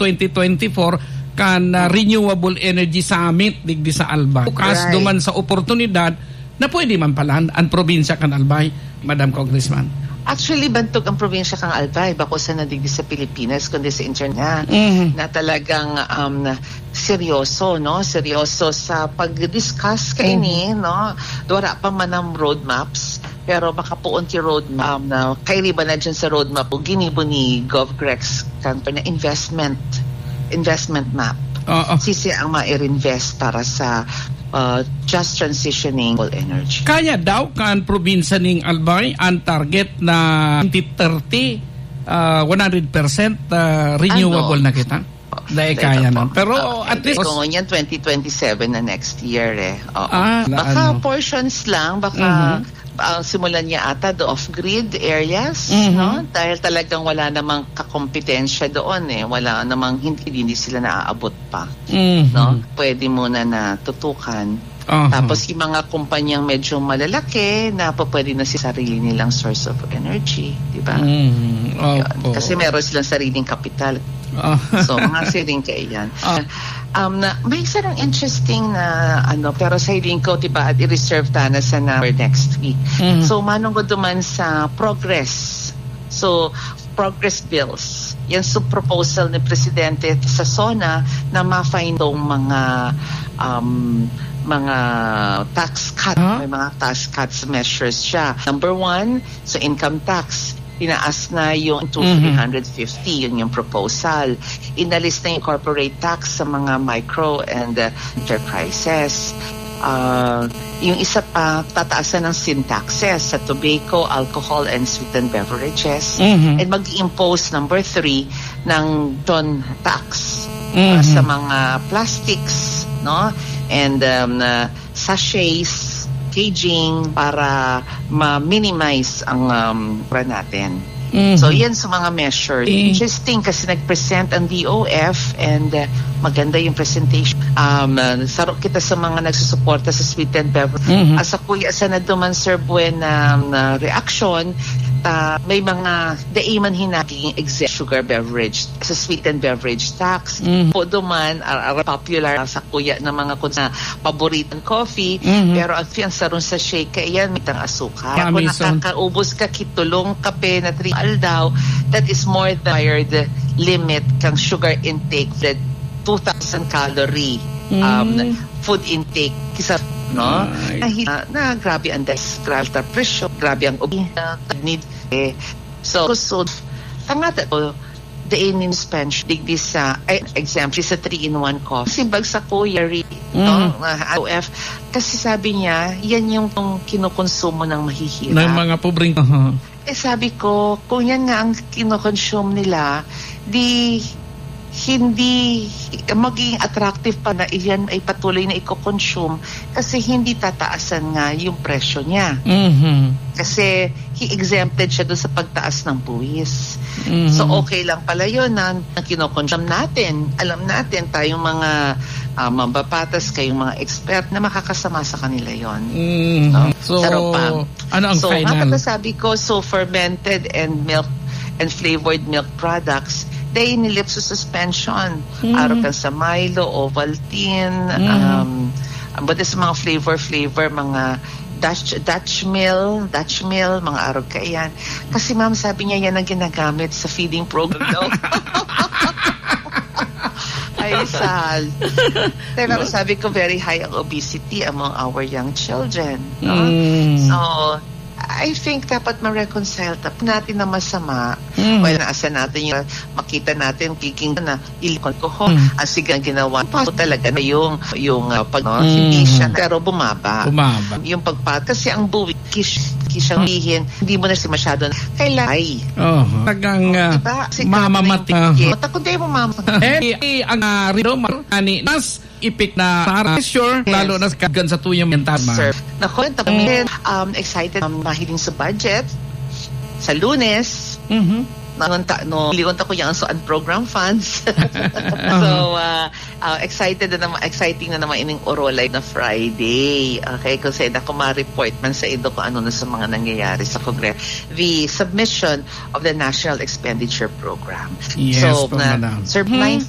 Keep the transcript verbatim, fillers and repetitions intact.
twenty twenty-four kan uh, Renewable Energy Summit digdi sa Albay. Bukas right. duman sa oportunidad na pwede man pala ang probinsya kan Albay, Madam Congressman. Actually, bantog ang probinsya kang Albay, bako sa nadigdi sa Pilipinas, kundi sa internet, mm-hmm. na talagang um, seryoso, no? Seryoso sa pag-discuss kaini, mm-hmm. no? Dora pa man ang roadmaps, pero makapuon ti roadmap um, na kairiba na dyan sa roadmap o ginibo ni GovGrex na investment investment map. Uh-uh. Sisi ang ma-invest para sa Uh, just transitioning energy. Kaya daw kan probinsya ning Albay ang target na twenty thirty uh, one hundred percent uh, renewable ano? Na kita. Dahil kaya na. Pero uh, at least kung yan twenty twenty-seven na next year eh. Oo. Ah, baka ano? portions lang, baka mm-hmm. Uh, simulan niya ata the off-grid areas, mm-hmm. no? Dahil talagang wala namang kakompetensya doon eh. Wala namang, hindi, hindi sila naaabot pa. Mm-hmm. No? Pwede muna na tutukan. Uh-huh. Tapos yung mga kumpanyang medyo malalaki na pa pwede na si sarili nilang source of energy. Diba? Mm-hmm. Oh, kasi meron silang sariling kapital. Uh-huh. So, mga siring kayo yan. Uh-huh. Um, na, may isa ng interesting na ano, pero sa hiling ko, diba, at i-reserve ta na sa number next week. Mm-hmm. So, manong ko duman sa progress. So, progress bills. Yan sa proposal ni Presidente sa SONA na ma-find tong mga um, mga tax cut. Huh? May mga tax cuts measures siya. Number one, so income tax. Inaas na yung to mm-hmm. three hundred fifty, yun yung proposal. Inalis na yung corporate tax sa mga micro and uh, enterprises. Uh, yung isa pa, tataasan ng sin taxes sa tobacco, alcohol, and sweetened beverages. Mm-hmm. And mag-impose, number three, ng ton tax mm-hmm. uh, sa mga plastics, no? And um, uh, sachets, caging para ma-minimize ang um, pra natin. Mm-hmm. So, yan sa mga measures. Mm-hmm. Interesting kasi nag-present ang D O F and uh, maganda yung presentation. Um, uh, sarok kita sa mga nagsusuporta sa sweetened beverage. Mm-hmm. As a kuya, sa naduman sir buen na um, uh, reaction, uh, may mga daiman hinaging exempt sugar beverage sa sweetened beverage tax. Mm-hmm. Po duman, are, are popular sa kuya ng mga kung sa paboritong coffee, mm-hmm. pero ang fiyan sa ron sa shake, yan may tang asukar. Yeah, kung nakakaubos ka kitulong kape na three daw, that is more than the limit kang sugar intake that two thousand calorie um, mm. food intake kisa no nice. na, na grabe ang des grabe ang presyo, grabe ang obi need eh. so so tangata ko the in suspension digdi sa eh, example sa three in one coffee simbag sa kuya mm. no O F kasi sabi niya yan yung kinukonsumo ng mahihirap ng mga pobreng uh-huh. Eh sabi ko, kung yan nga ang kinoconsume nila, di hindi magiging attractive pa na iyan ay patuloy na i-consume kasi hindi tataasan nga yung presyo niya. Mm-hmm. Kasi he exempted siya doon sa pagtaas ng buwis. Mm-hmm. So okay lang pala yun na, na kinoconsume natin. Alam natin tayong mga uh, mabapatas, kayong mga expert na makakasama sa kanila yon. Mm-hmm. No? So, pa. ano ang so, final? So, sabi ko, so fermented and milk and flavored milk products, they nilip sa suspension. Mm-hmm. Araw ka sa Milo, Ovaltine, mm-hmm. um, but sa mga flavor-flavor, mga Dutch, Dutch meal, Dutch meal, mga araw ka yan. Kasi ma'am, sabi niya yan ang ginagamit sa feeding program daw. Ay, sad. Pero sabi ko, very high ang obesity among our young children. No? Mm. So, I think dapat ma-reconcile tap natin na masama. Mm. Well, naasa natin yung makita natin kicking na ilikon ko ho. Mm. Ang sigang ginawa. Paso talaga na yung, yung uh, pag, no, mm. hindi siya, pero bumaba. Bumaba. Yung pagpat. Kasi ang buwi, kish, kishang lihin, hindi mo na si masyado kailangan. Oh, tagang uh, diba? mamamati. Uh, Takot tayo mo mama. Eh, ang uh, rito, ani, nas, ipik na para sure, yes. Lalo na kagan sa tuyong mentama. Sir, nakwenta kami, um, excited, um, mahiling sa budget, sa Lunes, mm-hmm. Nangunta, no, ligonta ko yung so program funds. So, uh, uh, excited na naman, exciting na naman ining Orolay na Friday. Okay, kasi ako ma-report man sa ido ko ano na sa mga nangyayari sa Kongreso. The submission of the National Expenditure Program. Yes, so, na, sir, hmm. nine